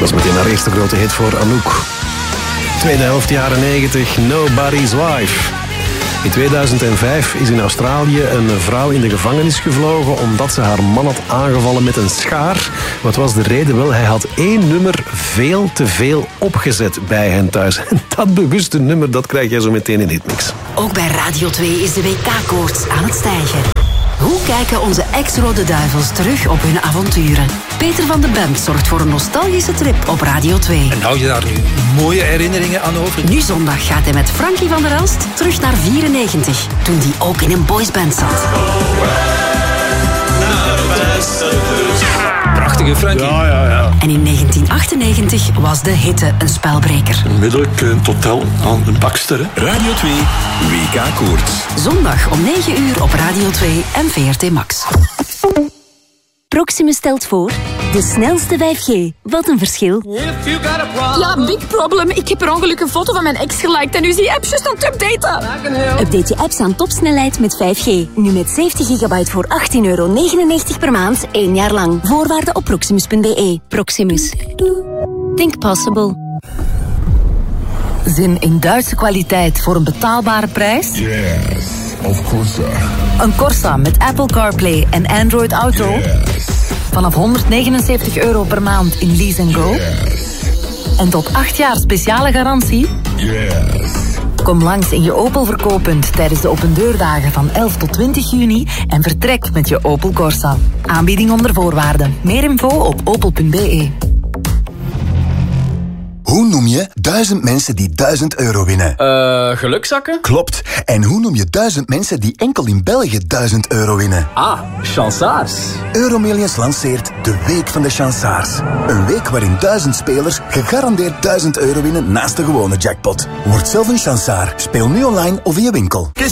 Dat is meteen haar eerste grote hit voor Anouk. Tweede helft jaren 90, Nobody's Wife. In 2005 is in Australië een vrouw in de gevangenis gevlogen omdat ze haar man had aangevallen met een schaar. Wat was de reden? Wel, hij had 1 nummer veel te veel opgezet bij hen thuis. En dat bewuste nummer, dat krijg jij zo meteen in Hitmix. Ook bij Radio 2 is de WK-koorts aan het stijgen. Hoe kijken onze ex-Rode Duivels terug op hun avonturen? Peter van de Bent zorgt voor een nostalgische trip op Radio 2. En hou je daar nu mooie herinneringen aan over? Nu zondag gaat hij met Frankie van der Elst terug naar 94, toen die ook in een boysband zat. Prachtige Frankie. Ja. En in 1998 was de hitte een spelbreker. Onmiddellijk een totaal aan een bakster. Hè? Radio 2, WK-koorts. Zondag om 9 uur op Radio 2 en VRT Max. Proximus stelt voor de snelste 5G. Wat een verschil. Ja, big problem. Ik heb per ongeluk een foto van mijn ex geliked en nu is die app juist aan het updaten. Update je apps aan topsnelheid met 5G. Nu met 70 gigabyte voor €18,99 per maand, 1 jaar lang. Voorwaarden op proximus.be. Proximus. Think possible. Zin in Duitse kwaliteit voor een betaalbare prijs? Yes, of course. Een Corsa met Apple CarPlay en Android Auto? Yes. Vanaf €179 per maand in Lease & Go? Yes. En tot 8 jaar speciale garantie? Yes. Kom langs in je Opel verkooppunt tijdens de opendeurdagen van 11 tot 20 juni en vertrek met je Opel Corsa. Aanbieding onder voorwaarden. Meer info op opel.be. Hoe noem je 1000 mensen die €1000 winnen? Gelukzakken? Klopt. En hoe noem je 1000 mensen die enkel in België €1000 winnen? Ah, chansaars. Euromillions lanceert de Week van de Chansaars. Een week waarin 1000 spelers gegarandeerd €1000 winnen naast de gewone jackpot. Word zelf een chansaar. Speel nu online of in je winkel.